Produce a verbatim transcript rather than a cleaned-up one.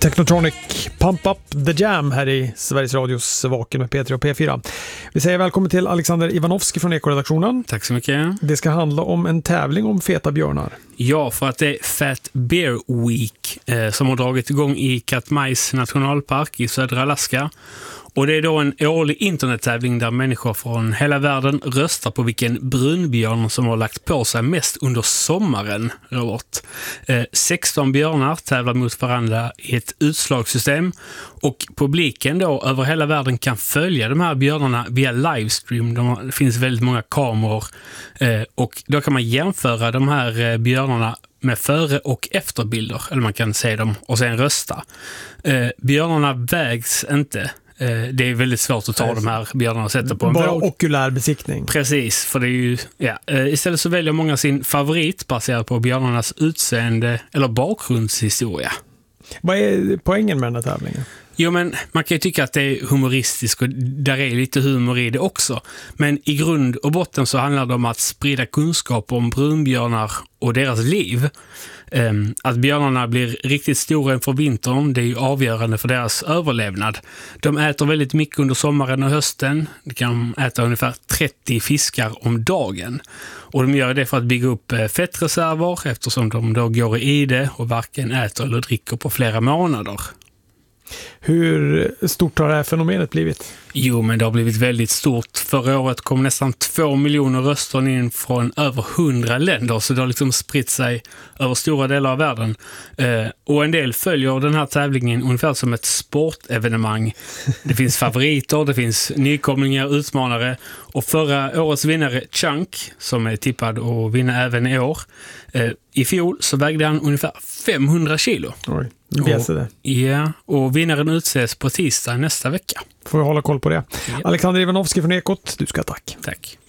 Technotronic Pump Up The Jam här i Sveriges Radios Vaken med P tre och P fyra. Vi säger välkommen till Alexander Ivanovski från Ekoredaktionen. Tack så mycket. Det ska handla om en tävling om feta björnar. Ja, för att det är Fat Bear Week eh, som har dragit igång i Katmais nationalpark i södra Alaska. Och det är då en årlig internettävling där människor från hela världen röstar på vilken brunbjörn som har lagt på sig mest under sommaren, Robert. Eh, sexton björnar tävlar mot varandra i ett utslagssystem och publiken då över hela världen kan följa de här björnarna via livestream. De, det finns väldigt många kameror eh, och då kan man jämföra de här eh, björnarna med före- och efterbilder, eller man kan se dem och sen rösta. Eh, björnarna vägs inte. Det är väldigt svårt att ta de här björnarna och sätta på en Bara våg. okulär besiktning. Precis, för det är ju... Ja, istället så väljer många sin favorit baserat på björnarnas utseende eller bakgrundshistoria. Vad är poängen med den här tävlingen? Jo, men man kan ju tycka att det är humoristiskt och där är lite humor i det också. Men i grund och botten så handlar det om att sprida kunskap om brunbjörnar och deras liv. Um, att björnarna blir riktigt stora inför vintern, det är ju avgörande för deras överlevnad. De äter väldigt mycket under sommaren och hösten. De kan äta ungefär trettio fiskar om dagen. Och de gör det för att bygga upp fettreserver eftersom de då går i det och varken äter eller dricker på flera månader. Hur stort har det här fenomenet blivit? Jo, men det har blivit väldigt stort. Förra året kom nästan två miljoner röster in från över hundra länder, så det har liksom spritt sig över stora delar av världen. Eh, och en del följer den här tävlingen ungefär som ett sportevenemang. Det finns favoriter, det finns nykomlingar, utmanare. Och förra årets vinnare, Chunk, som är tippad att vinna även i år, eh, i fjol så vägde han ungefär femhundra kilo. Oj, det det. Ja, och vinnaren utses på tisdag nästa vecka. Får vi hålla koll på det. Ja. Alexander Ivanovski från Ekot, du ska tack. Tack.